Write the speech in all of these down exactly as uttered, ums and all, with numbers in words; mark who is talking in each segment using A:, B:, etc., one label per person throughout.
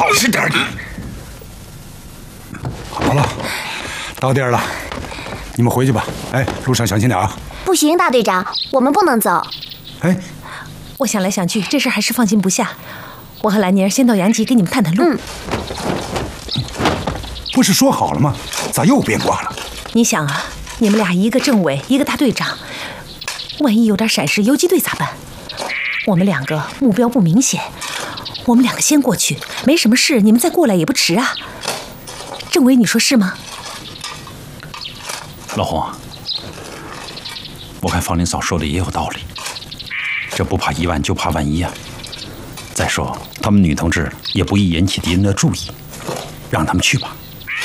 A: 实点你。好了，到地儿了，你们回去吧。哎，路上小心点啊！
B: 不行，大队长，我们不能走。
A: 哎，
C: 我想来想去，这事还是放心不下。我和兰妮儿先到杨集给你们探探路。
B: 嗯。
A: 不是说好了吗？咋又变卦了？
C: 你想啊，你们俩一个政委，一个大队长，万一有点闪失，游击队咋办？我们两个目标不明显，我们两个先过去，没什么事，你们再过来也不迟啊。政委，你说是吗？
D: 老洪，我看方林嫂说的也有道理，这不怕一万就怕万一啊。再说他们女同志也不易引起敌人的注意，让他们去吧。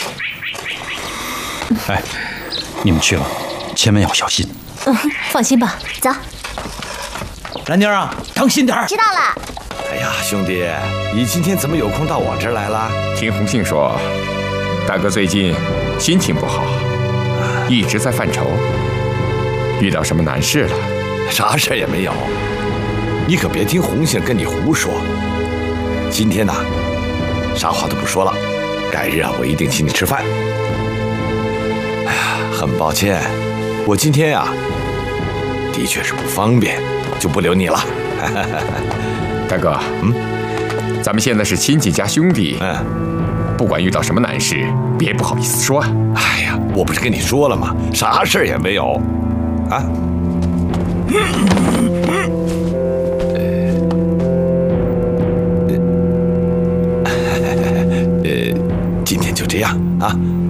D: 哎，你们去了，千万要小心。
C: 嗯，放心吧，
B: 走。
D: 兰妮儿啊，当心点儿。
B: 知道了。
E: 哎呀，兄弟，你今天怎么有空到我这儿来了？
F: 听红杏说，大哥最近心情不好，一直在犯愁，遇到什么难事了？
E: 啥事也没有，你可别听红杏跟你胡说。今天呢，啥话都不说了，改日啊，我一定请你吃饭。哎呀，很抱歉，我今天呀，的确是不方便，就不留你了。
F: 大哥，嗯，咱们现在是亲戚加兄弟，
E: 嗯，
F: 不管遇到什么难事，别不好意思说啊。
E: 哎呀，我不是跟你说了吗？啥事也没有，啊。呃，今天就这样啊。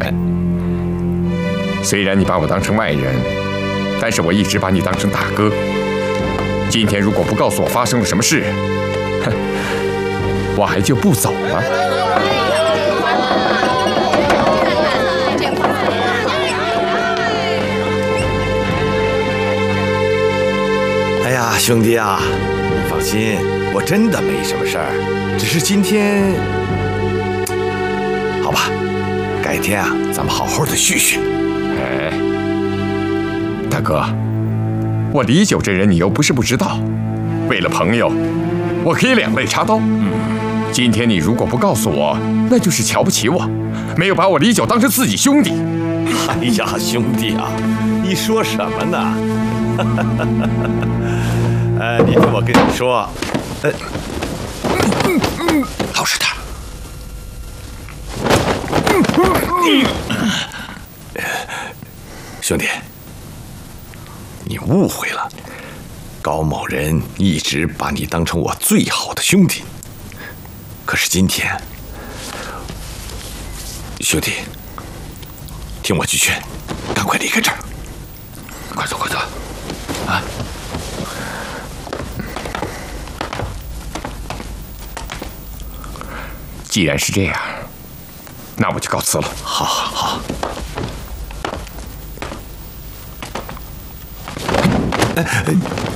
F: 虽然你把我当成外人，但是我一直把你当成大哥。今天如果不告诉我发生了什么事，哼，我还就不走了。
E: 哎呀，兄弟啊，你放心，我真的没什么事儿，只是今天，好吧，改天啊，咱们好好的叙叙。
F: 哎，大哥，我李九这人你又不是不知道，为了朋友，我可以两肋插刀。嗯，今天你如果不告诉我，那就是瞧不起我，没有把我李九当成自己兄弟。
E: 哎呀，兄弟啊，你说什么呢？呃，你听我跟你说，呃，老实点。兄弟，你误会了。高某人一直把你当成我最好的兄弟，可是今天，兄弟，听我句劝，赶快离开这儿。快走，快走！啊！
F: 既然是这样，那我就告辞了。
E: 好，好，好。哎。